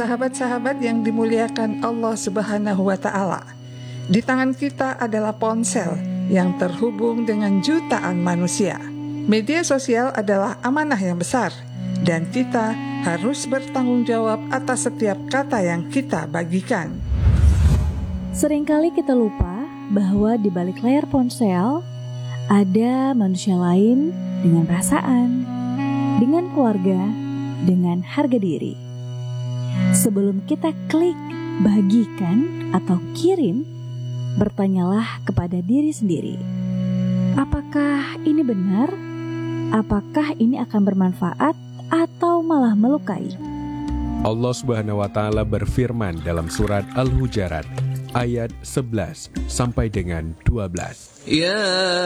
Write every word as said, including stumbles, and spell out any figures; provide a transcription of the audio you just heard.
Sahabat-sahabat yang dimuliakan Allah Subhanahu wa Ta'ala, di tangan kita adalah ponsel yang terhubung dengan jutaan manusia. Media sosial adalah amanah yang besar, dan kita harus bertanggung jawab atas setiap kata yang kita bagikan. Seringkali kita lupa bahwa di balik layar ponsel ada manusia lain dengan perasaan, dengan keluarga, dengan harga diri. Sebelum kita klik, bagikan, atau kirim, bertanyalah kepada diri sendiri. Apakah ini benar? Apakah ini akan bermanfaat atau malah melukai? Allah Subhanahu wa Ta'ala berfirman dalam surat Al-Hujarat ayat sebelas sampai dengan dua belas. Ya